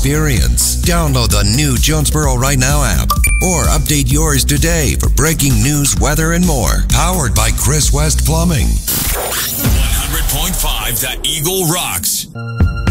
experience. Download the new Jonesboro Right Now app or update yours today for breaking news, weather, and more. Powered by Chris West Plumbing. 100.5 The Eagle rocks.